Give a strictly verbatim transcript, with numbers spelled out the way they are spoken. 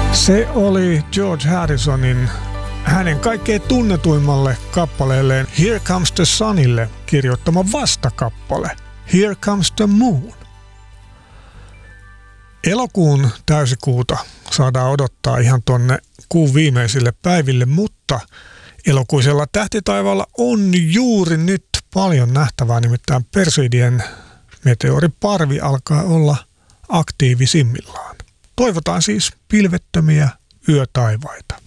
Se oli George Harrisonin hänen kaikkein tunnetuimmalle kappaleelleen Here Comes the Sunille kirjoittama vastakappale Here Comes the Moon. Elokuun täysikuuta saadaan odottaa ihan tonne kuun viimeisille päiville, mutta elokuisella tähtitaivaalla on juuri nyt paljon nähtävää, nimittäin Perseidien meteoriparvi alkaa olla aktiivisimmillaan. Toivotaan siis pilvettömiä yötaivaita.